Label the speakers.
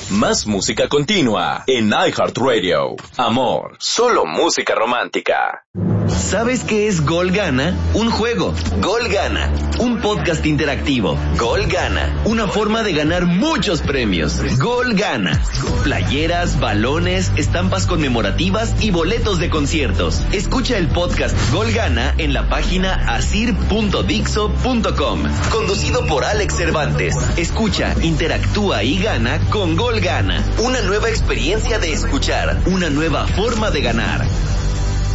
Speaker 1: Más música continua en iHeartRadio. Amor, solo música romántica.
Speaker 2: ¿Sabes qué es Gol Gana? Un juego. Gol Gana. Un podcast interactivo. Gol Gana. Una forma de ganar muchos premios. Gol Gana. Playeras, balones, estampas conmemorativas y boletos de conciertos. Escucha el podcast Gol Gana en la página asir.dixo.com. Conducido por Alex Cervantes. Escucha, interactúa y gana con Gol Gana. Una nueva experiencia de escuchar. Una nueva forma de ganar.